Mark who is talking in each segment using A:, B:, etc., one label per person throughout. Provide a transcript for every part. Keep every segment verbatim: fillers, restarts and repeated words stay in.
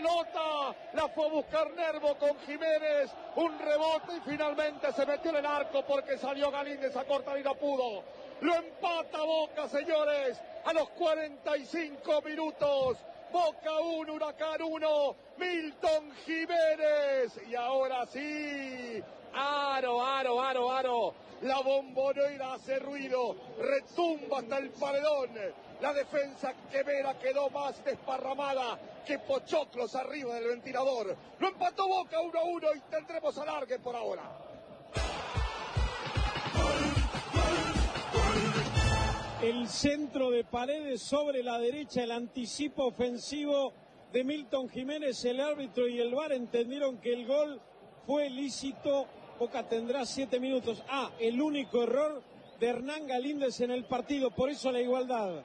A: pelota, la fue a buscar Nervo con Jiménez, un rebote y finalmente se metió en el arco porque salió Galíndez a cortar y no pudo. Lo empata Boca, señores, a los cuarenta y cinco minutos. Boca uno, Huracán uno, Milton Jiménez. Y ahora sí, aro, aro, aro, aro. La bombonera hace ruido, retumba hasta el paredón. La defensa quemera quedó más desparramada que pochoclos arriba del ventilador. Lo empató Boca uno a uno y tendremos alargue por ahora.
B: El centro de Paredes sobre la derecha, el anticipo ofensivo de Milton Jiménez. El árbitro y el V A R entendieron que el gol fue lícito. Boca tendrá siete minutos. Ah, el único error de Hernán Galíndez en el partido, por eso la igualdad.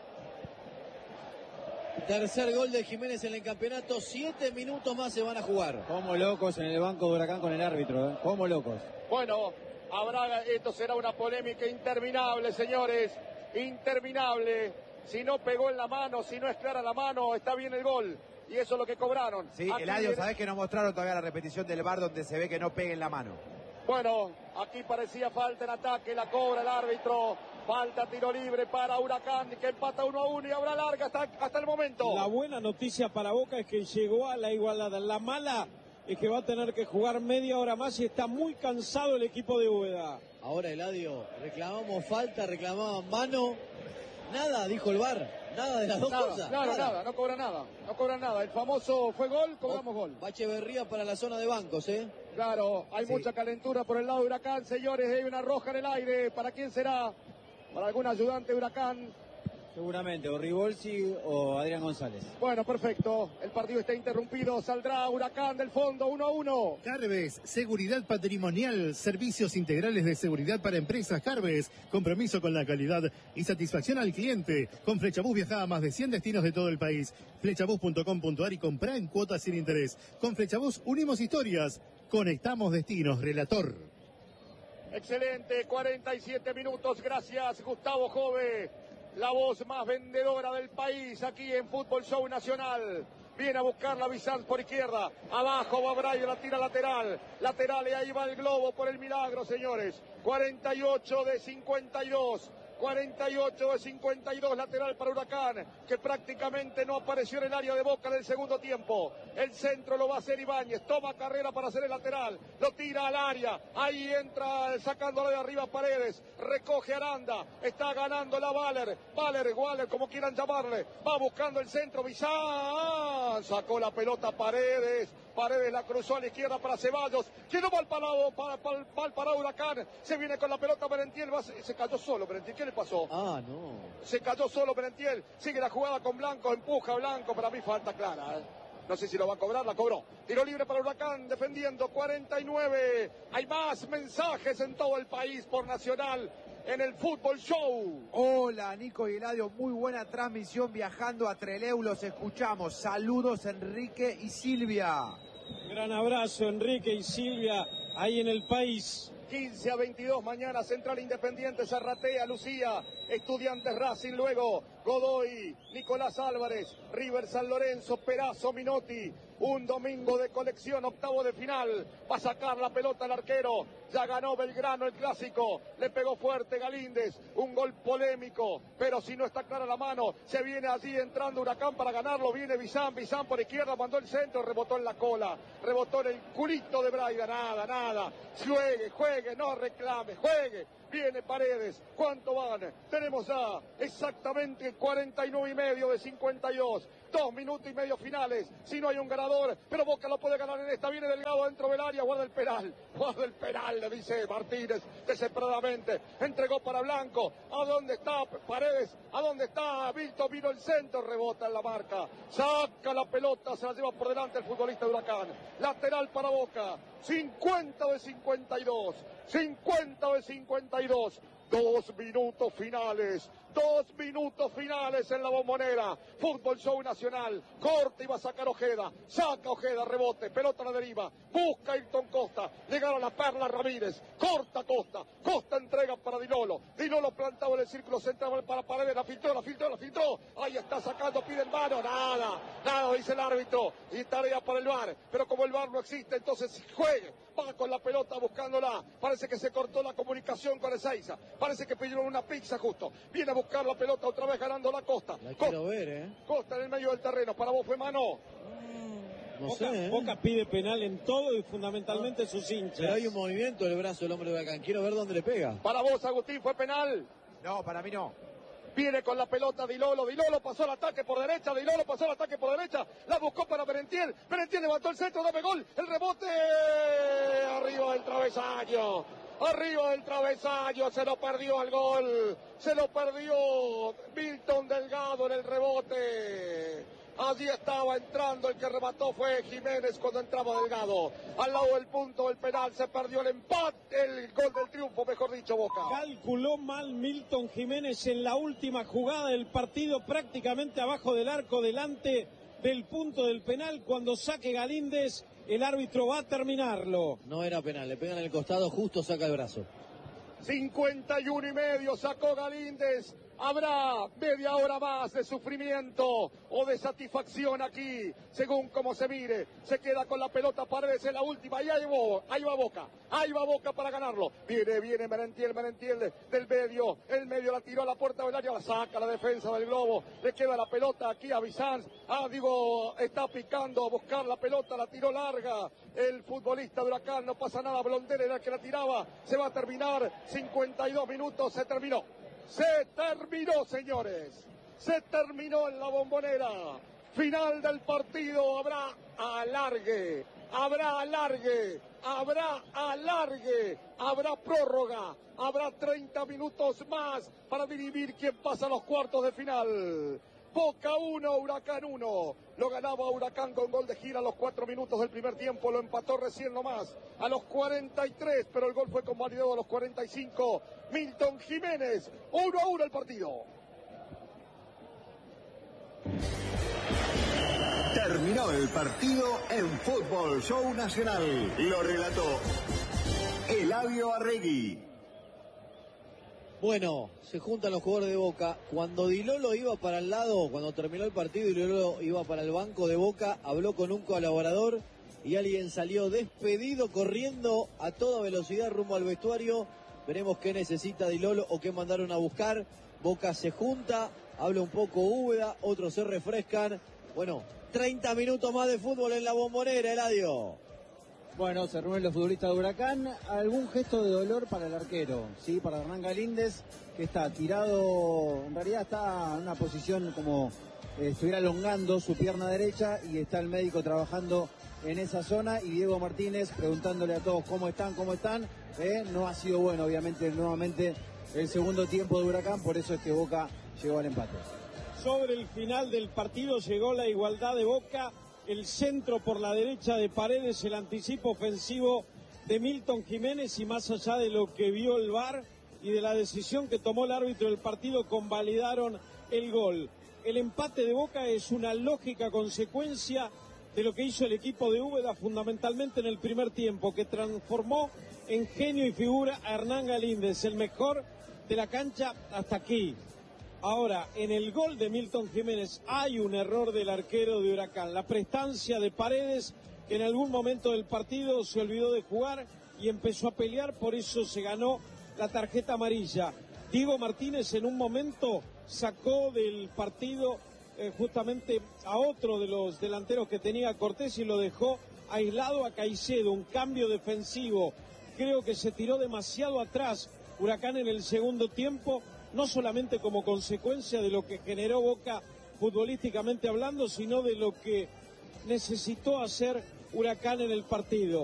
C: Tercer gol de Jiménez en el campeonato, siete minutos más se van a jugar.
D: Como locos en el banco de Huracán con el árbitro, ¿eh? Como locos.
A: Bueno, habrá, esto será una polémica interminable, señores, interminable. Si no pegó en la mano, si no es clara la mano, está bien el gol. Y eso es lo que cobraron.
D: Sí, Eladio, viene... ¿sabés que no mostraron todavía la repetición del V A R donde se ve que no pegue en la mano?
A: Bueno, aquí parecía falta en ataque, la cobra el árbitro. Falta, tiro libre para Huracán, que empata uno a uno y habrá larga hasta, hasta el momento.
B: La buena noticia para Boca es que llegó a la igualdad. La mala es que va a tener que jugar media hora más y está muy cansado el equipo de Úbeda.
C: Ahora, Eladio, reclamamos falta, reclamaban mano. Nada, dijo el V A R. Nada de las dos
A: nada,
C: cosas.
A: Nada, nada, no cobra nada. No cobra nada. El famoso fue gol, cobramos
C: oh,
A: gol.
C: Bacheverría para la zona de bancos, ¿eh?
A: Claro, hay sí. mucha calentura por el lado de Huracán, señores. Hay una roja en el aire. ¿Para quién será? ¿Para algún ayudante de Huracán?
D: Seguramente, o Ribolsi o Adrián González.
A: Bueno, perfecto. El partido está interrumpido. Saldrá Huracán del fondo, uno a uno.
E: Carves, seguridad patrimonial, servicios integrales de seguridad para empresas. Carves, compromiso con la calidad y satisfacción al cliente. Con Flechabús viaja a más de cien destinos de todo el país. Flechabús punto com punto ar y comprá en cuotas sin interés. Con Flechabús unimos historias, conectamos destinos. Relator.
A: Excelente, cuarenta y siete minutos. Gracias, Gustavo Jove. La voz más vendedora del país aquí en Fútbol Show Nacional. Viene a buscar la Bizanz por izquierda. Abajo va Braille, la tira lateral. Lateral y ahí va el globo por el milagro, señores. cuarenta y ocho de cincuenta y dos. cuarenta y ocho de cincuenta y dos, lateral para Huracán, que prácticamente no apareció en el área de Boca del segundo tiempo. El centro lo va a hacer Ibáñez, toma carrera para hacer el lateral, lo tira al área, ahí entra sacándolo de arriba Paredes, recoge Aranda, está ganando la Valer, Valer, Waller, como quieran llamarle, va buscando el centro, Bizán, sacó la pelota Paredes, Paredes la cruzó a la izquierda para Ceballos, que no va al parado, para, para, para, para Huracán, se viene con la pelota Merentiel, va, se cayó solo Merentiel, ¿qué le pasó?
C: Ah, no.
A: Se cayó solo Merentiel, sigue la jugada con Blanco, empuja Blanco, para mí falta clara, ¿eh? No sé si lo va a cobrar, la cobró. Tiro libre para Huracán, defendiendo, cuarenta y nueve. Hay más mensajes en todo el país por Nacional en el Fútbol Show.
D: Hola, Nico y Eladio, muy buena transmisión viajando a Trelew, los escuchamos. Saludos, Enrique y Silvia.
B: Gran abrazo, Enrique y Silvia, ahí en el país.
A: quince a veintidós mañana, Central Independiente, Zarratea, Lucía, Estudiantes Racing, luego Godoy, Nicolás Álvarez, River San Lorenzo, Perazo, Minotti, un domingo de colección, octavo de final, va a sacar la pelota el arquero, ya ganó Belgrano el clásico, le pegó fuerte Galíndez, un gol polémico, pero si no está clara la mano, se viene allí entrando Huracán para ganarlo, viene Bizán, Bizán por izquierda, mandó el centro, rebotó en la cola, rebotó en el culito de Braida, nada, nada, juegue, juegue, no reclame, juegue, viene Paredes, ¿cuánto van? Tenemos ya exactamente cuarenta y nueve y medio de cincuenta y dos, dos minutos y medio finales, si no hay un ganador, pero Boca lo puede ganar en esta, viene Delgado dentro del área, guarda el penal, guarda el penal, le dice Martínez desesperadamente, entregó para Blanco, ¿a dónde está Paredes? ¿A dónde está Víctor? Vino el centro, rebota en la marca, saca la pelota, se la lleva por delante el futbolista de Huracán, lateral para Boca, cincuenta de cincuenta y dos, cincuenta de cincuenta y dos, Dos minutos finales, dos minutos finales en la Bombonera. Fútbol Show Nacional, corta y va a sacar Ojeda, saca Ojeda, rebote, pelota a la deriva, busca Ayrton Costa, llegaron a Perla Ramírez, corta Costa, Costa entrega para Dilolo, Dilolo plantado en el círculo central para Paredes, la filtró, la filtró, la filtró, ahí está sacando, pide el mano, nada, nada, dice el árbitro, y tarea para el V A R, pero como el V A R no existe, entonces juegue, va con la pelota buscándola, parece que se cortó la comunicación con Ezeiza, parece que pidieron una pizza justo, viene a buscar la pelota otra vez ganando la Costa.
C: La
A: Costa,
C: quiero ver, ¿eh?
A: Costa en el medio del terreno, para vos fue mano.
C: No
B: Boca,
C: sé, ¿eh?
B: Boca pide penal en todo y fundamentalmente sus hinchas.
C: Pero hay un movimiento del brazo del hombre de Huracán. Quiero ver dónde le pega.
A: Para vos, Agustín, fue penal.
D: No, para mí no.
A: Viene con la pelota Dilolo, Dilolo pasó el ataque por derecha, Dilolo pasó el ataque por derecha, la buscó para Merentiel, Merentiel levantó el centro, dame gol, el rebote, arriba del travesaño, arriba del travesaño, se lo perdió al gol, se lo perdió Milton Delgado en el rebote. Allí estaba entrando, el que remató fue Jiménez cuando entraba Delgado. Al lado del punto del penal se perdió el empate, el gol del triunfo, mejor dicho, Boca.
B: Calculó mal Milton Jiménez en la última jugada del partido, prácticamente abajo del arco, delante del punto del penal. Cuando saque Galíndez, el árbitro va a terminarlo.
C: No era penal, le pegan en el costado, justo saca el brazo.
A: cincuenta y uno y medio sacó Galíndez. Habrá media hora más de sufrimiento o de satisfacción aquí, según como se mire. Se queda con la pelota Paredes en la última y ahí va, ahí va Boca, ahí va Boca para ganarlo. Viene, viene Merentiel, Merentiel del medio, el medio la tiró a la puerta del área, la saca la defensa del Globo, le queda la pelota aquí a Bizanz. Ah, digo, está picando a buscar la pelota, la tiró larga el futbolista de Huracán, no pasa nada, Blondel era el que la tiraba. Se va a terminar, cincuenta y dos minutos, se terminó. Se terminó, señores. Se terminó en la Bombonera. Final del partido. Habrá alargue. Habrá alargue. Habrá alargue. Habrá prórroga. Habrá treinta minutos más para dirimir quién pasa a los cuartos de final. Boca uno, Huracán uno. Lo ganaba Huracán con gol de Gira a los cuatro minutos del primer tiempo. Lo empató recién nomás a los cuarenta y tres, pero el gol fue convalidado a los cuarenta y cinco. Milton Jiménez, uno a uno el partido.
F: Terminó el partido en Fútbol Show Nacional. Lo relató Eladio Arregui.
C: Bueno, se juntan los jugadores de Boca. Cuando Dilolo iba para el lado, cuando terminó el partido y Dilolo iba para el banco de Boca, habló con un colaborador y alguien salió despedido corriendo a toda velocidad rumbo al vestuario. Veremos qué necesita Dilolo o qué mandaron a buscar. Boca se junta, habla un poco Úbeda, otros se refrescan. Bueno, treinta minutos más de fútbol en la Bombonera, Eladio.
G: Bueno, se reúnen los futbolistas de Huracán. Algún gesto de dolor para el arquero, ¿sí? Para Hernán Galíndez, que está tirado, en realidad está en una posición como eh, estuviera elongando su pierna derecha y está el médico trabajando en esa zona y Diego Martínez preguntándole a todos cómo están, cómo están. Eh, no ha sido bueno, obviamente, nuevamente el segundo tiempo de Huracán, por eso es que Boca llegó al empate.
B: Sobre el final del partido llegó la igualdad de Boca. El centro por la derecha de Paredes, el anticipo ofensivo de Milton Jiménez y más allá de lo que vio el V A R y de la decisión que tomó el árbitro del partido, convalidaron el gol. El empate de Boca es una lógica consecuencia de lo que hizo el equipo de Úbeda fundamentalmente en el primer tiempo, que transformó en genio y figura a Hernán Galíndez, el mejor de la cancha hasta aquí. Ahora, en el gol de Milton Jiménez hay un error del arquero de Huracán. La prestancia de Paredes, que en algún momento del partido se olvidó de jugar y empezó a pelear, por eso se ganó la tarjeta amarilla. Diego Martínez en un momento sacó del partido eh, justamente a otro de los delanteros que tenía Cortés y lo dejó aislado a Caicedo, un cambio defensivo. Creo que se tiró demasiado atrás Huracán en el segundo tiempo, no solamente como consecuencia de lo que generó Boca futbolísticamente hablando, sino de lo que necesitó hacer Huracán en el partido.